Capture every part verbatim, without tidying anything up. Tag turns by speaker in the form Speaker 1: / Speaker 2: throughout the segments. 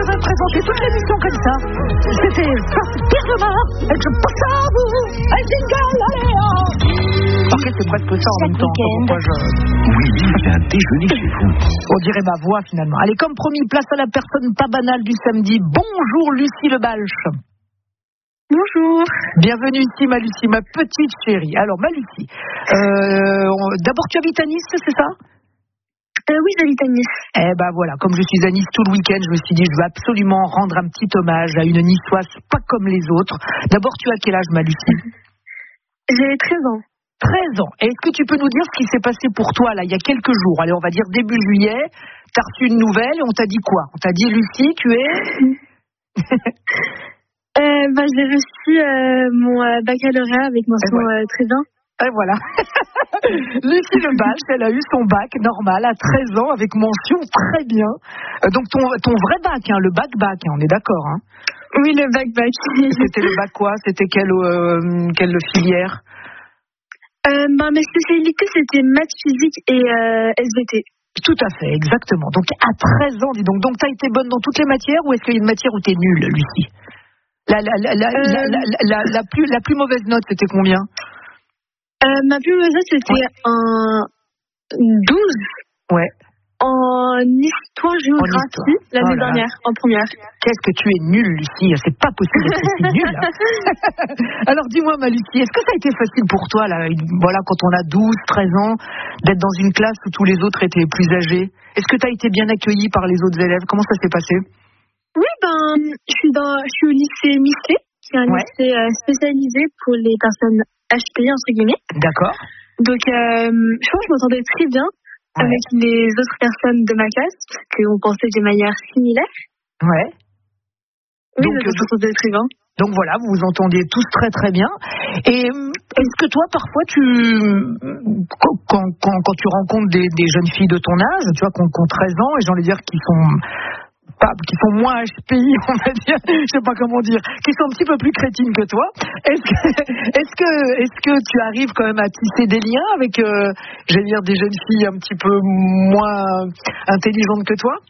Speaker 1: j'aurais présenté toute l'émission comme ça. C'était Pierre Lemar, et je pense à vous, un jingle, allez, oh. Par contre, c'est presque ça en même temps. Pourquoi je...
Speaker 2: Oui, c'est un déjeuner chez vous.
Speaker 1: On dirait ma voix finalement. Allez, comme promis, place à la personne pas banale du samedi. Bonjour Lucie Le Balch.
Speaker 3: Bonjour.
Speaker 1: Bienvenue ici, ma Lucie, ma petite chérie. Alors, ma Lucie, euh, on... d'abord tu habites à Nice, c'est ça?
Speaker 3: Euh, oui, j'habite à Nice.
Speaker 1: Eh ben voilà, comme je suis à Nice tout le week-end, je me suis dit je vais absolument rendre un petit hommage à une niçoise pas comme les autres. D'abord, tu as quel âge, ma Lucie?
Speaker 3: J'ai treize ans.
Speaker 1: treize ans. Est-ce que tu peux nous dire ce qui s'est passé pour toi là il y a quelques jours? Allez, on va dire début juillet. T'as reçu une nouvelle et on t'a dit quoi? On t'a dit Lucie, tu es
Speaker 3: euh, bah, j'ai reçu euh, mon euh, baccalauréat avec mention voilà. euh, très bien.
Speaker 1: Et voilà. Lucie Le Balch, elle a eu son bac normal à treize ans avec mention très bien. Euh, donc ton, ton vrai bac, hein, le bac-bac, hein, on est d'accord, hein?
Speaker 3: Oui, le bac-bac.
Speaker 1: C'était le bac quoi? C'était quelle, euh, quelle filière?
Speaker 3: euh, bah, Mes spécialités, c'était maths, physique et euh, S V T.
Speaker 1: Tout à fait, exactement. Donc à treize ans, dis donc. Donc t'as été bonne dans toutes les matières ou est-ce qu'il y a une matière où t'es nulle, Lucie? La, la, la, la, euh... la, la, la, la, plus, la plus mauvaise note, c'était combien?
Speaker 3: Euh, ma plus mauvaise note, c'était ouais. un douze.
Speaker 1: Ouais.
Speaker 3: En histoire-géographie, l'année oh dernière, en première.
Speaker 1: Qu'est-ce que tu es nulle, Lucie? C'est pas possible d'être aussi nulle. Hein. Alors, dis-moi, ma Lucie, est-ce que ça a été facile pour toi, là, voilà, quand on a douze, treize ans, d'être dans une classe où tous les autres étaient plus âgés? Est-ce que tu as été bien accueillie par les autres élèves? Comment ça s'est passé?
Speaker 3: Oui, ben, je suis, dans, je suis au lycée Michelet, qui est un ouais. lycée euh, spécialisé pour les personnes H P I, entre guillemets.
Speaker 1: D'accord.
Speaker 3: Donc, euh, je pense que je m'entendais très bien ouais. avec les autres personnes de ma classe, qu'on pensait de manière similaire.
Speaker 1: Ouais.
Speaker 3: Oui,
Speaker 1: donc,
Speaker 3: donc je m'entendais très bien.
Speaker 1: Donc voilà, vous vous entendiez tous très très bien. Et est-ce que toi, parfois, tu quand, quand, quand tu rencontres des, des jeunes filles de ton âge, tu vois, qui ont, qui ont treize ans, et j'ai envie de dire qui sont... Pas, qui sont moins H P I, on va dire, je sais pas comment dire, qui sont un petit peu plus crétines que toi. Est-ce que, est-ce que, est-ce que tu arrives quand même à tisser des liens avec, euh, j'allais dire, des jeunes filles un petit peu moins intelligentes que toi?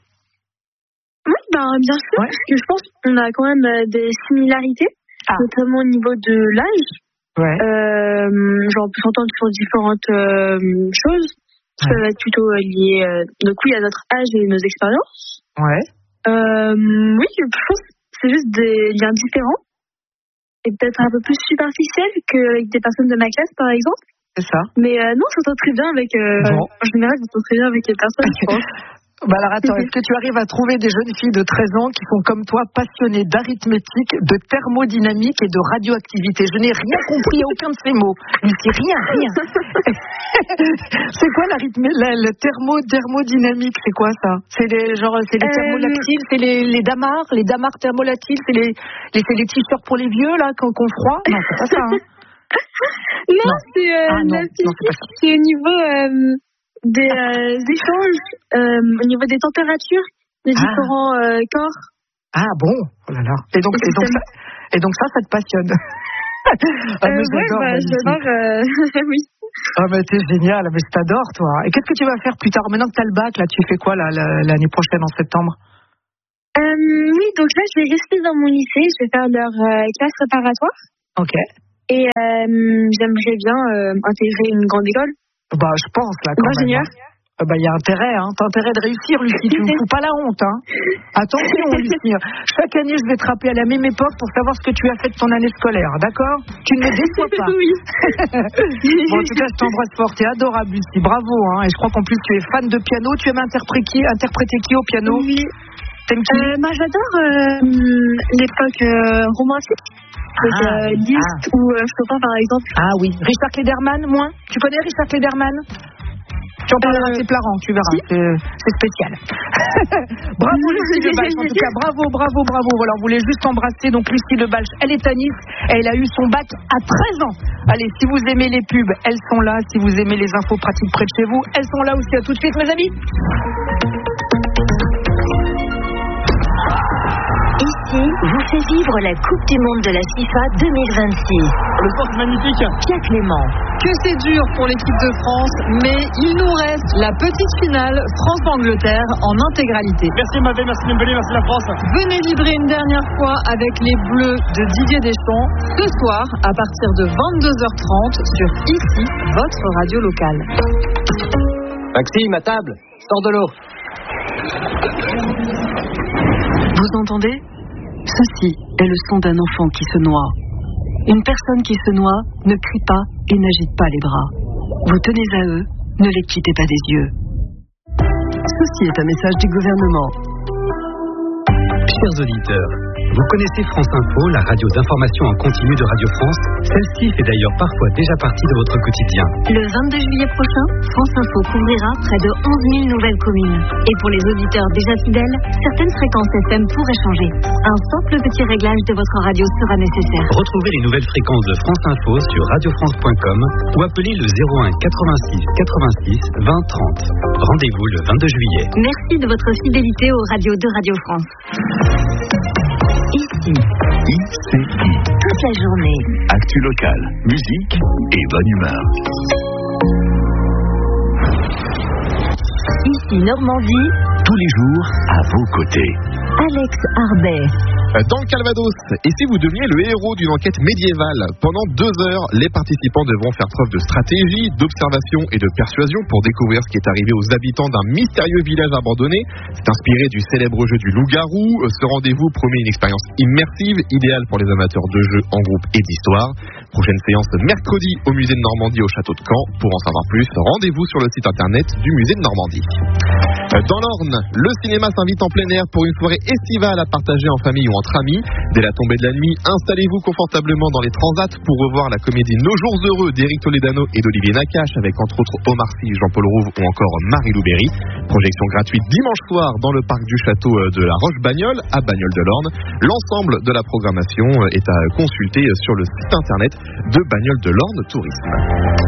Speaker 3: Oui, ben, bien sûr, ouais. parce que je pense qu'on a quand même des similarités, ah. notamment au niveau de l'âge.
Speaker 1: Ouais.
Speaker 3: Euh, genre, on peut s'entendre sur différentes euh, choses qui ouais. peuvent être plutôt liées, euh, donc oui, à notre âge et nos expériences.
Speaker 1: Ouais.
Speaker 3: Euh, oui, je pense que c'est juste des liens différents et peut-être un peu plus superficiels qu'avec des personnes de ma classe, par exemple.
Speaker 1: C'est ça.
Speaker 3: Mais euh, non, on s'entend très bien avec. Euh, bon. En général, on s'entend très bien avec les personnes, je pense.
Speaker 1: Bah alors attends, est-ce que tu arrives à trouver des jeunes filles de treize ans qui sont comme toi passionnées d'arithmétique, de thermodynamique et de radioactivité? Je n'ai rien compris à aucun de ces mots. Lucie, rien, rien. C'est quoi l'arithmétique, la, le thermo, thermodynamique? C'est quoi ça? C'est les genre, c'est les euh... thermolactiles, c'est les, les damars, les damars thermolactiles, c'est les, les, c'est les t-shirts pour les vieux là quand qu'on froid? Non, c'est pas ça. Hein.
Speaker 3: non, non, c'est euh, ah, non, la physique, non, c'est, c'est au niveau. Euh... des euh, échanges euh, au niveau des températures des ah. différents euh, corps.
Speaker 1: Ah bon, oh là là. Et donc, et donc, ça, et donc ça, ça te passionne?
Speaker 3: ah, mais euh, j'adore, ouais, bah, j'adore euh, oui.
Speaker 1: Ah mais t'es génial, mais je t'adore toi. Et qu'est-ce que tu vas faire plus tard? Maintenant que t'as le bac, là, tu fais quoi là, l'année prochaine en septembre?
Speaker 3: euh, Oui, donc là, je vais rester dans mon lycée, je vais faire leur euh, classe préparatoire.
Speaker 1: Ok.
Speaker 3: Et euh, j'aimerais bien euh, intégrer une grande école.
Speaker 1: Bah, je pense, là, quand
Speaker 3: Ingénieur.
Speaker 1: même. Hein. Bah, il y a intérêt, hein. T'as intérêt de réussir, Lucie. Tu ne fous pas la honte, hein. Attention, Lucie. Chaque année, je vais te rappeler à la même époque pour savoir ce que tu as fait de ton année scolaire, d'accord? Tu ne me déçois pas.
Speaker 3: Oui.
Speaker 1: Bon, en tout cas, je t'embrasse fort. T'es adorable, Lucie. Bravo, hein. Et je crois qu'en plus, tu es fan de piano. Tu aimes interpréter qui, interpréter qui au piano?
Speaker 3: Oui.
Speaker 1: T'aimes qui?
Speaker 3: Euh, moi, j'adore euh, l'époque euh, romantique. Donc, ah, euh, Liszt ah. ou euh, Chopin, par exemple.
Speaker 1: Ah oui. Richard Klederman, moins? Tu connais Richard Klederman? Tu en parleras à tes parents, tu verras. Si. C'est, c'est spécial. Bravo, Lucie Le Balch. En tout cas, bravo, bravo, bravo. Voilà, on voulait juste embrasser. Donc, Lucie Le Balch, elle est à Nice. Elle a eu son bac à treize ans. Allez, si vous aimez les pubs, elles sont là. Si vous aimez les infos pratiques près de chez vous, elles sont là aussi. À tout de suite, mes amis. Ici.
Speaker 4: Ici vous fait vivre la Coupe du Monde de la FIFA deux mille vingt-six.
Speaker 5: Le sport c'est magnifique.
Speaker 4: Pierre Clément.
Speaker 1: Que c'est dur pour l'équipe de France, mais il nous reste la petite finale France-Angleterre en intégralité.
Speaker 5: Merci Mavé, merci Dembélé, merci la France.
Speaker 1: Venez vibrer une dernière fois avec les Bleus de Didier Deschamps ce soir à partir de vingt-deux heures trente sur Ici, votre radio locale.
Speaker 5: Maxime, à table, sors de l'eau.
Speaker 6: Vous entendez ? Ceci est le son d'un enfant qui se noie. Une personne qui se noie ne crie pas et n'agite pas les bras. Vous tenez à eux, ne les quittez pas des yeux. Ceci est un message du gouvernement.
Speaker 7: Chers auditeurs, vous connaissez France Info, la radio d'information en continu de Radio France. Celle-ci fait d'ailleurs parfois déjà partie de votre quotidien.
Speaker 4: Le vingt-deux juillet prochain, France Info couvrira près de onze mille nouvelles communes. Et pour les auditeurs déjà fidèles, certaines fréquences F M pourraient changer. Un simple petit réglage de votre radio sera nécessaire.
Speaker 7: Retrouvez les nouvelles fréquences de France Info sur radio france point com ou appelez le zéro un quatre-vingt-six quatre-vingt-six vingt trente. Rendez-vous le vingt-deux juillet.
Speaker 4: Merci de votre fidélité aux radios de Radio France. Ici,
Speaker 2: I C I.
Speaker 4: toute la journée.
Speaker 2: Actu locale, musique et bonne humeur.
Speaker 4: Ici Normandie,
Speaker 2: Tous les jours à vos côtés.
Speaker 4: Alex Arbet.
Speaker 8: Dans le Calvados, et si vous deveniez le héros d'une enquête médiévale? Pendant deux heures, les participants devront faire preuve de stratégie, d'observation et de persuasion pour découvrir ce qui est arrivé aux habitants d'un mystérieux village abandonné. C'est inspiré du célèbre jeu du loup-garou. Ce rendez-vous promet une expérience immersive, idéale pour les amateurs de jeux en groupe et d'histoire. Prochaine séance mercredi au musée de Normandie au château de Caen. Pour en savoir plus, rendez-vous sur le site internet du musée de Normandie. Dans l'Orne, le cinéma s'invite en plein air pour une soirée estivale à partager en famille ou entre amis. Dès la tombée de la nuit, installez-vous confortablement dans les transats pour revoir la comédie Nos Jours Heureux d'Éric Toledano et d'Olivier Nakache avec entre autres Omar Sy, Jean-Paul Rouve ou encore Marie-Lou Berry. Projection gratuite dimanche soir dans le parc du château de la Roche-Bagnole à Bagnoles-de-l'Orne. L'ensemble de la programmation est à consulter sur le site internet de Bagnoles-de-l'Orne Tourisme.